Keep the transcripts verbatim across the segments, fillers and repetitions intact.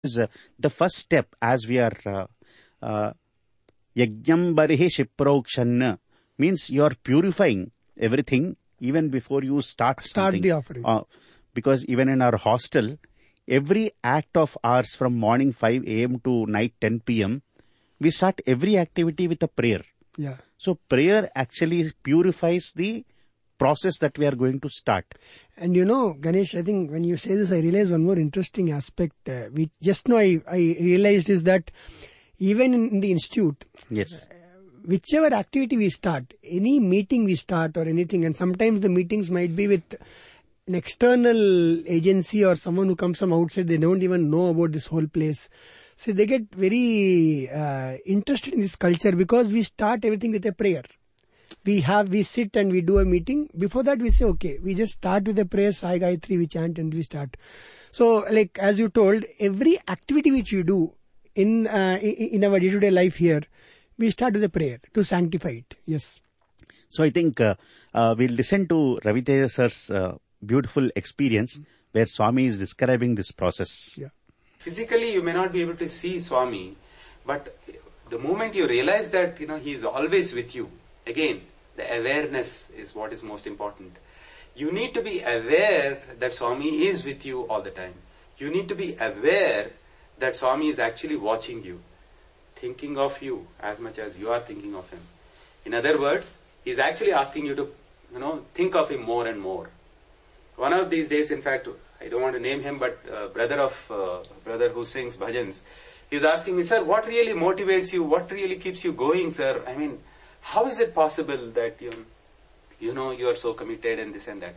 is uh, the first step as we are uh, uh, Yajnam Barihi Shiprokshanna means you are purifying everything even before you start Start something. the offering. Uh, because even in our hostel, every act of ours from morning five a.m. to night ten p.m., we start every activity with a prayer. Yeah. So prayer actually purifies the process that we are going to start. And you know, Ganesh, I think when you say this, I realize one more interesting aspect. Uh, we just now I, I realized is that even in, in the institute, Yes. uh, whichever activity we start, any meeting we start or anything, and sometimes the meetings might be with an external agency or someone who comes from outside, they don't even know about this whole place. So they get very uh, interested in this culture because we start everything with a prayer. We have, we sit and we do a meeting. Before that we say, okay, we just start with a prayer, Sai Gayatri, we chant and we start. So like as you told, every activity which we do in, uh, in our day-to-day life here, we start with a prayer to sanctify it. Yes. So I think uh, uh, we'll listen to Ravi Teja sir's uh, beautiful experience where Swami is describing this process. Yeah. Physically, you may not be able to see Swami, but the moment you realize that, you know, he is always with you, again, the awareness is what is most important. You need to be aware that Swami is with you all the time. You need to be aware that Swami is actually watching you, thinking of you as much as you are thinking of him. In other words, he is actually asking you to, you know, think of him more and more. One of these days, in fact, I don't want to name him, but uh, brother of uh, brother who sings bhajans, he's asking me, sir, what really motivates you? What really keeps you going, sir? I mean, how is it possible that you, you know, you are so committed and this and that?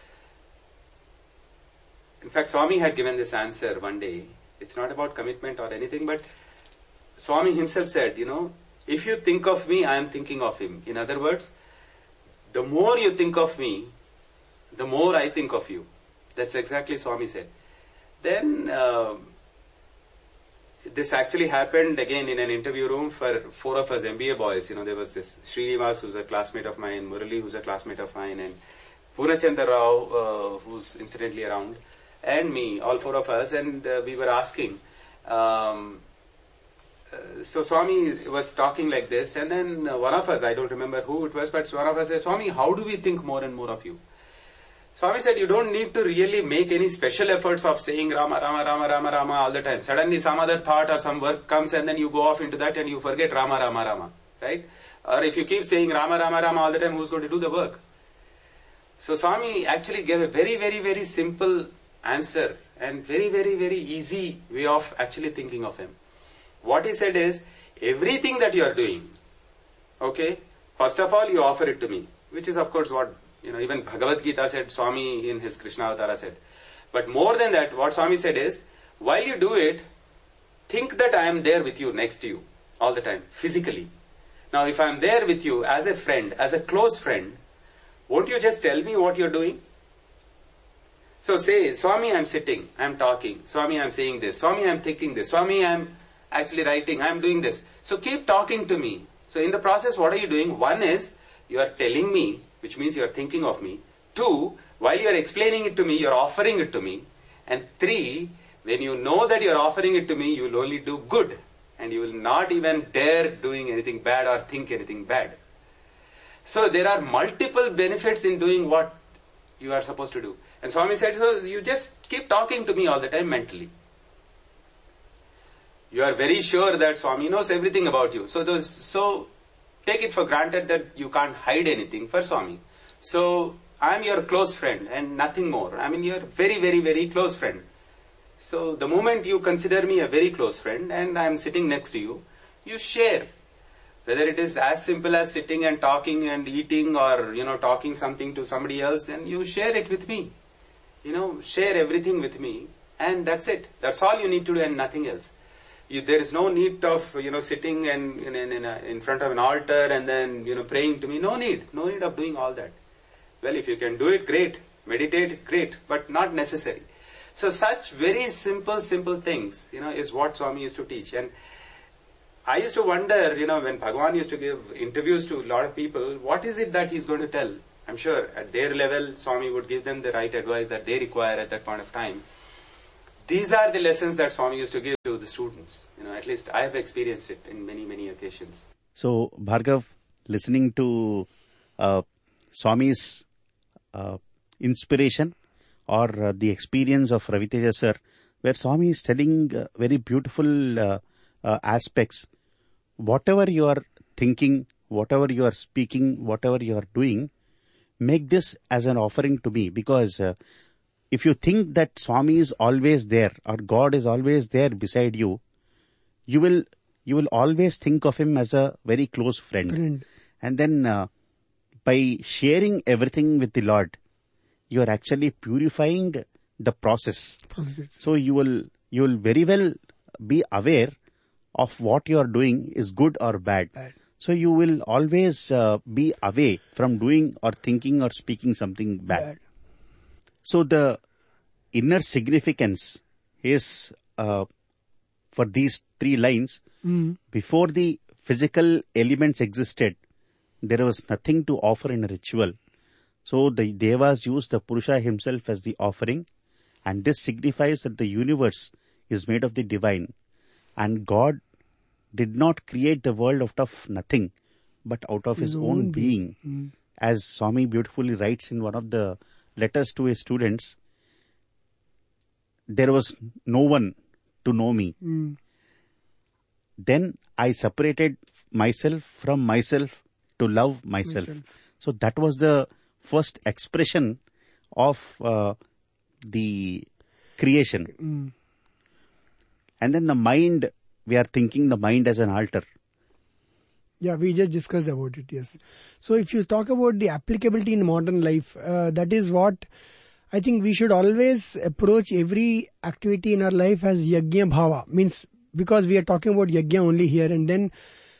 In fact, Swami had given this answer one day. It's not about commitment or anything, but Swami himself said, you know, if you think of me, I am thinking of him. In other words, the more you think of me, the more I think of you. That's exactly Swami said. Then uh, this actually happened again in an interview room for four of us M B A boys. You know, there was this Srinivas, who's a classmate of mine, Murali, who's a classmate of mine, and Purnachandra Rao, uh, who's incidentally around, and me, all four of us, and uh, we were asking. Um, uh, so Swami was talking like this, and then uh, one of us, I don't remember who it was, but one of us said, Swami, how do we think more and more of you? Swami said, you don't need to really make any special efforts of saying Rama, Rama, Rama, Rama, Rama all the time. Suddenly some other thought or some work comes and then you go off into that and you forget Rama, Rama, Rama. Right? Or if you keep saying Rama, Rama, Rama all the time, who's going to do the work? So Swami actually gave a very, very, very simple answer and very, very, very easy way of actually thinking of him. What he said is, everything that you are doing, okay, first of all you offer it to me, which is of course what, you know, even Bhagavad Gita said, Swami in his Krishna Avatara said. But more than that, what Swami said is, while you do it, think that I am there with you, next to you, all the time, physically. Now, if I am there with you as a friend, as a close friend, won't you just tell me what you are doing? So say, Swami, I am sitting, I am talking. Swami, I am saying this. Swami, I am thinking this. Swami, I am actually writing, I am doing this. So keep talking to me. So in the process, what are you doing? One is, you are telling me, which means you are thinking of me. Two, while you are explaining it to me, you are offering it to me. And three, when you know that you are offering it to me, you will only do good. And you will not even dare doing anything bad or think anything bad. So there are multiple benefits in doing what you are supposed to do. And Swami said, so you just keep talking to me all the time mentally. You are very sure that Swami knows everything about you. So those, so take it for granted that you can't hide anything for Swami. So, I am your close friend and nothing more. I mean, you are very, very, very close friend. So, the moment you consider me a very close friend and I am sitting next to you, you share. Whether it is as simple as sitting and talking and eating or, you know, talking something to somebody else, and you share it with me. You know, share everything with me and that's it. That's all you need to do and nothing else. You, there is no need of, you know, sitting and in, in, in, a, in front of an altar and then, you know, praying to me. No need. No need of doing all that. Well, if you can do it, great. Meditate, great. But not necessary. So such very simple, simple things, you know, is what Swami used to teach. And I used to wonder, you know, when Bhagavan used to give interviews to a lot of people, what is it that he's going to tell? I'm sure at their level, Swami would give them the right advice that they require at that point of time. these are the lessons that Swami used to give to the students. You know, at least I have experienced it in many, many occasions. So, Bhargav, listening to uh, Swami's uh, inspiration or uh, the experience of Raviteja sir, where Swami is telling uh, very beautiful uh, uh, aspects. Whatever you are thinking, whatever you are speaking, whatever you are doing, make this as an offering to me, because uh, if you think that Swami is always there or God is always there beside you, you will you will always think of him as a very close friend. Friend. And then uh, by sharing everything with the Lord, you are actually purifying the process. Process. So you will you will very well be aware of what you are doing is good or bad. Bad. So you will always uh, be away from doing or thinking or speaking something bad. Bad. So the inner significance is uh, for these three lines. Mm. Before the physical elements existed, there was nothing to offer in a ritual. So the Devas used the Purusha himself as the offering, and this signifies that the universe is made of the divine, and God did not create the world out of nothing, but out of his, his own, own being. being. Mm. As Swami beautifully writes in one of the letters to his students, there was no one to know me. Mm. Then I separated myself from myself to love myself. myself. So that was the first expression of uh, the creation. Mm. And then the mind, we are thinking the mind as an altar. Yeah, we just discussed about it, yes. So if you talk about the applicability in modern life, uh, that is what I think we should always approach every activity in our life as yajna bhava. Means, because we are talking about yajna only here, and then,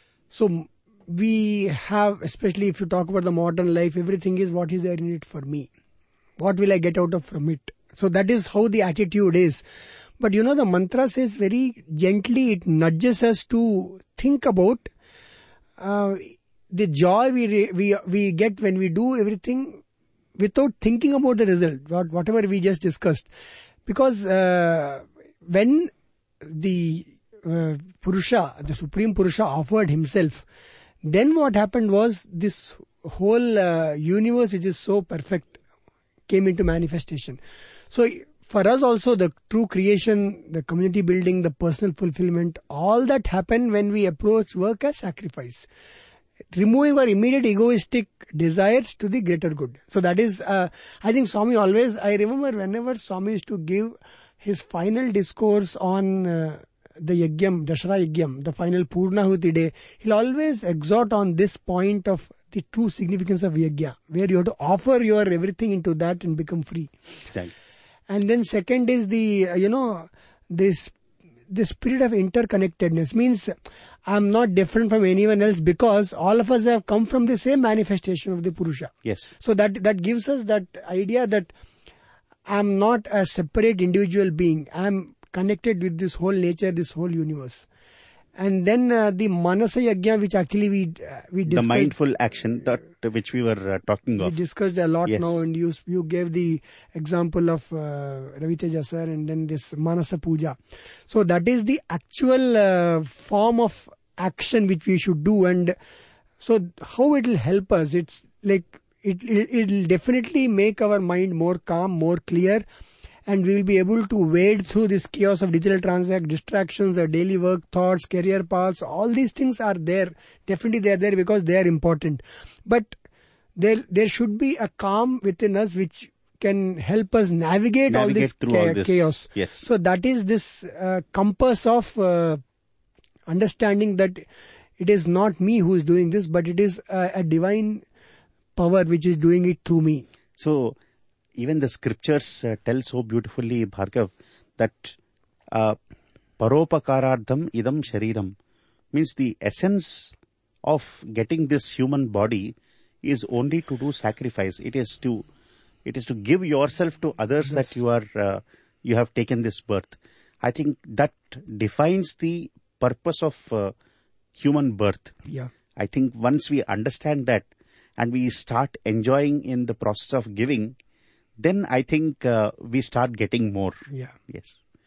so we have, especially if you talk about the modern life, everything is what is there in it for me. What will I get out of from it? So that is how the attitude is. But you know, the mantra says very gently, it nudges us to think about uh, the joy we, re- we we get when we do everything without thinking about the result, what, whatever we just discussed. Because uh, when the uh, Purusha, the Supreme Purusha offered himself, then what happened was this whole uh, universe, which is so perfect, came into manifestation. So for us also, the true creation, the community building, the personal fulfillment, all that happened when we approach work as sacrifice. Removing our immediate egoistic desires to the greater good. So that is, uh, I think Swami always, I remember whenever Swami used to give his final discourse on uh, the Yajnam, Dashara Yajnam, the final Purnahuti day, he'll always exhort on this point of the true significance of Yajna, where you have to offer your everything into that and become free. Exactly. And then second is the, uh, you know, this the spirit of interconnectedness, means I'm not different from anyone else because all of us have come from the same manifestation of the Purusha. Yes. So that, that gives us that idea that I'm not a separate individual being. I'm connected with this whole nature, this whole universe. And then uh, the Manasa Yajna, which actually we uh, we discussed. The mindful action that which we were uh, talking we of. We discussed a lot yes. now, and you you gave the example of uh, Raviteja sir, and then this Manasa Puja. So that is the actual uh, form of action which we should do, and so how it will help us. It's like it it will definitely make our mind more calm, more clear. And we will be able to wade through this chaos of digital transact, distractions, our daily work, thoughts, career paths. All these things are there. Definitely they are there because they are important. But there there should be a calm within us which can help us navigate, navigate all this, through cha- all this chaos. Yes. So that is this uh, compass of uh, understanding that it is not me who is doing this, but it is a, a divine power which is doing it through me. So even the scriptures uh, tell so beautifully, Bhargav, that uh, paropakarardham idam shariram, means the essence of getting this human body is only to do sacrifice. It is to it is to give yourself to others, yes. that you are uh, you have taken this birth. I think that defines the purpose of uh, human birth. Yeah. I think once we understand that and we start enjoying in the process of giving, then I think uh, we start getting more. Yeah. Yes.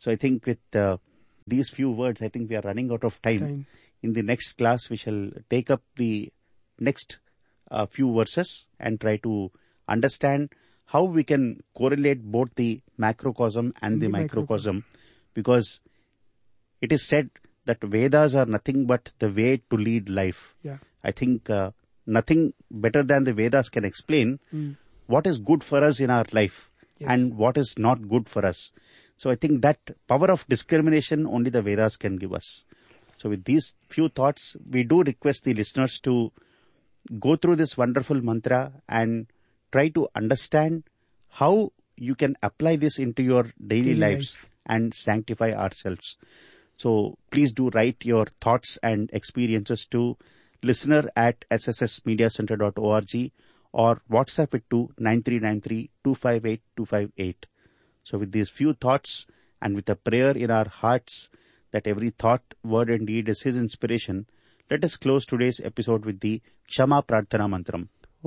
So I think with uh, these few words, I think we are running out of time. Time. In the next class, we shall take up the next uh, few verses and try to understand how we can correlate both the macrocosm and, and the, the microcosm, microcosm, because it is said that Vedas are nothing but the way to lead life. Yeah. I think uh, nothing better than the Vedas can explain mm. what is good for us in our life yes. and what is not good for us. So I think that power of discrimination only the Vedas can give us. So with these few thoughts, we do request the listeners to go through this wonderful mantra and try to understand how you can apply this into your daily, daily lives life. And sanctify ourselves. So please do write your thoughts and experiences to listener at s s s media center dot org or WhatsApp it to nine three nine three, two five eight, two five eight. So with these few thoughts and with a prayer in our hearts that every thought, word and deed is His inspiration, let us close today's episode with the Kshama Prarthana Mantram.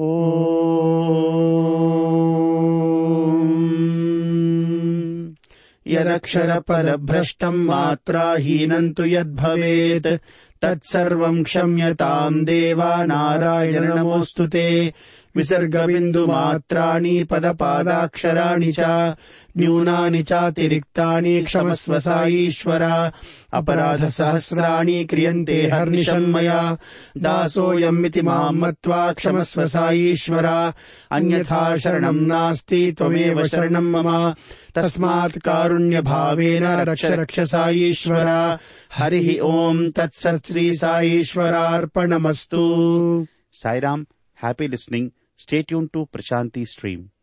Om Yadakshara Parabhrashtam Matra Hinantu Yad Bhavet Tat Sarvam Kshamyatam Deva Narayana Namostute Visarga Bindu Matrani Padapadaksharaani Cha Nyunani Chatiriktani Kshamasva Saishwara Aparadha Sahasrani Kriyante Harnisham Maya Dasoyam Iti Mahammatva Kshamasva Saishwara Anyatha Sharanam Nasti Tvameva Sharanam Mama Tasmat Karunya Bhavena Raksha Raksha Saishwara Harihi Om Tat Sat Sri Saishwara Arpanamastu. Sai Ram, happy listening. Stay tuned to Prashanti Stream.